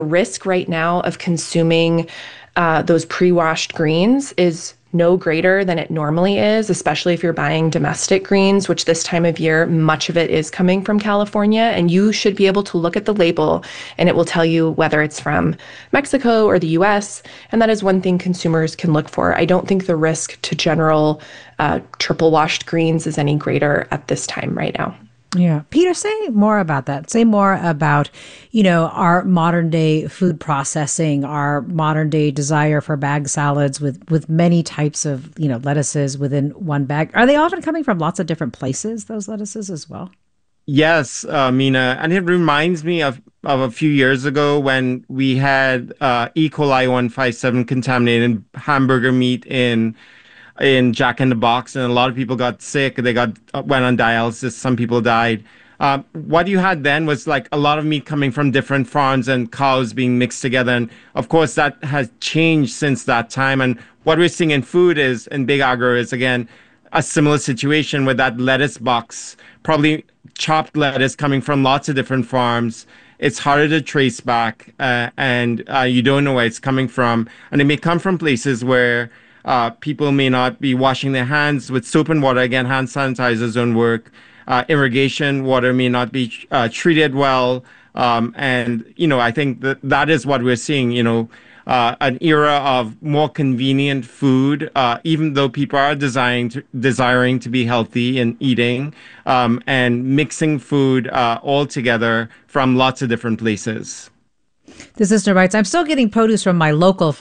risk right now of consuming those pre-washed greens is no greater than it normally is, especially if you're buying domestic greens, which this time of year, much of it is coming from California. And you should be able to look at the label and it will tell you whether it's from Mexico or the US. And that is one thing consumers can look for. I don't think the risk to general triple washed greens is any greater at this time right now. Yeah. Peter, say more about that. Say more about, our modern day food processing, our modern day desire for bag salads with many types of, lettuces within one bag. Are they often coming from lots of different places, those lettuces as well? Yes, Mina, and it reminds me of a few years ago when we had E. coli 157 contaminated hamburger meat in Jack in the Box, and a lot of people got sick. They went on dialysis. Some people died. What you had then was like a lot of meat coming from different farms and cows being mixed together. And of course, that has changed since that time. And what we're seeing in food is, in Big Agro, is again a similar situation with that lettuce box, probably chopped lettuce coming from lots of different farms. It's harder to trace back, and you don't know where it's coming from. And it may come from places where people may not be washing their hands with soap and water. Again, hand sanitizers don't work. Irrigation water may not be treated well. And, I think that is what we're seeing, an era of more convenient food, even though people are desiring to be healthy and eating, and mixing food all together from lots of different places. The sister writes, I'm still getting produce from my local